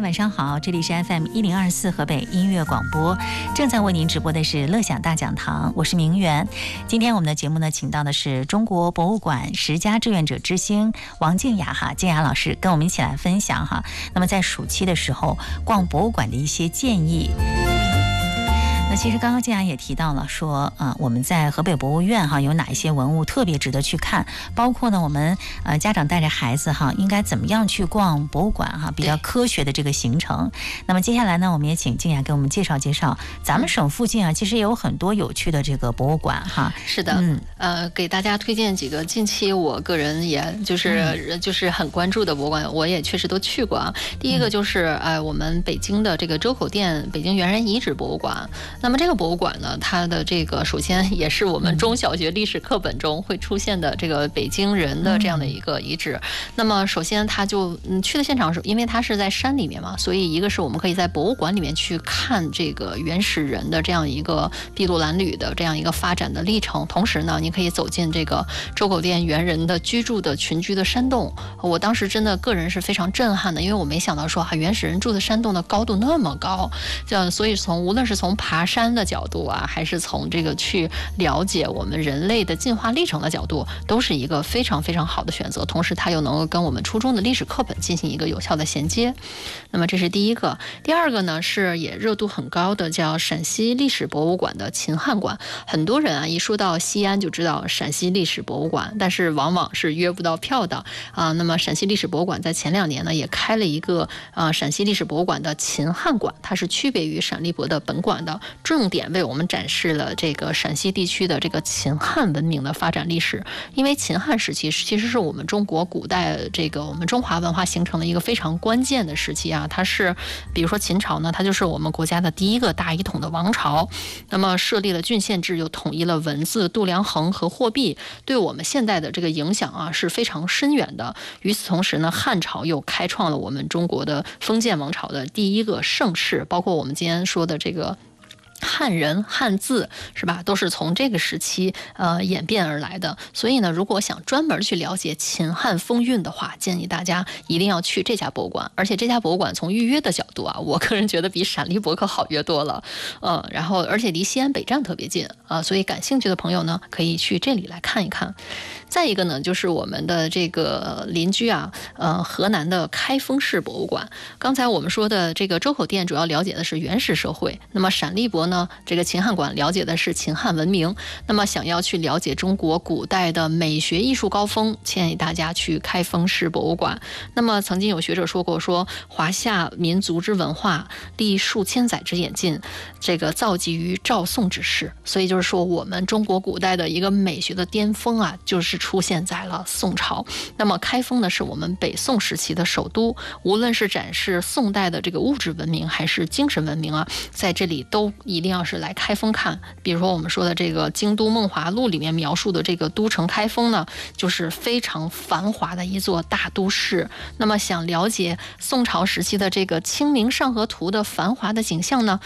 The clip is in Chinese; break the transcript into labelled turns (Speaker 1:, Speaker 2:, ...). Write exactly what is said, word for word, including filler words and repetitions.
Speaker 1: 晚上好，这里是 F M 一零二四河北音乐广播，正在为您直播的是乐享大讲堂，我是明媛。今天我们的节目呢，请到的是中国博物馆十佳志愿者之星王静雅哈，静雅老师跟我们一起来分享哈。那么在暑期的时候逛博物馆的一些建议。那其实刚刚静雅也提到了说，啊、呃，我们在河北博物院哈有哪一些文物特别值得去看，包括呢我们呃家长带着孩子哈应该怎么样去逛博物馆哈，比较科学的这个行程。那么接下来呢，我们也请静雅给我们介绍介绍咱们省附近啊，其实也有很多有趣的这个博物馆哈。
Speaker 2: 是的，嗯，呃，给大家推荐几个近期我个人也就是、嗯、就是很关注的博物馆，我也确实都去过啊。第一个就是呃我们北京的这个周口店北京猿人遗址博物馆。那么这个博物馆呢，它的这个首先也是我们中小学历史课本中会出现的这个北京人的这样的一个遗址。那么首先它就嗯去的现场是因为它是在山里面嘛，所以一个是我们可以在博物馆里面去看这个原始人的这样一个筚路蓝缕的这样一个发展的历程，同时呢，你可以走进这个周口店猿人的居住的群居的山洞。我当时真的个人是非常震撼的，因为我没想到说啊，原始人住的山洞的高度那么高，这样所以从无论是从爬山的角度啊，还是从这个去了解我们人类的进化历程的角度，都是一个非常非常好的选择。同时，它又能够跟我们初中的历史课本进行一个有效的衔接。那么这是第一个。第二个呢，是也热度很高的，叫陕西历史博物馆的秦汉馆。很多人啊，一说到西安就知道陕西历史博物馆，但是往往是约不到票的啊。那么陕西历史博物馆在前两年呢，也开了一个啊陕西历史博物馆的秦汉馆，它是区别于陕历博的本馆的。重点为我们展示了这个陕西地区的这个秦汉文明的发展历史。因为秦汉时期其实是我们中国古代这个我们中华文化形成的一个非常关键的时期啊。它是比如说秦朝呢，它就是我们国家的第一个大一统的王朝，那么设立了郡县制，又统一了文字、度量衡和货币，对我们现代的这个影响啊是非常深远的。与此同时呢，汉朝又开创了我们中国的封建王朝的第一个盛世，包括我们今天说的这个汉人汉字是吧，都是从这个时期呃演变而来的。所以呢，如果想专门去了解秦汉风韵的话，建议大家一定要去这家博物馆。而且这家博物馆从预约的角度啊，我个人觉得比陕历博可好约多了。呃，然后而且离西安北站特别近啊、呃，所以感兴趣的朋友呢，可以去这里来看一看。再一个呢，就是我们的这个邻居啊，呃，河南的开封市博物馆。刚才我们说的这个周口店主要了解的是原始社会，那么陕历博呢，这个秦汉馆了解的是秦汉文明。那么想要去了解中国古代的美学艺术高峰，建议大家去开封市博物馆。那么曾经有学者说过，说华夏民族之文化历数千载之演进，这个造极于赵宋之世。所以就是说，我们中国古代的一个美学的巅峰啊，就是出现在了宋朝。那么开封呢，是我们北宋时期的首都，无论是展示宋代的这个物质文明还是精神文明啊，在这里都一定要是来开封看。比如说我们说的这个《京都梦华录》里面描述的这个都城开封呢，就是非常繁华的一座大都市。那么想了解宋朝时期的这个《清明上河图》的繁华的景象呢，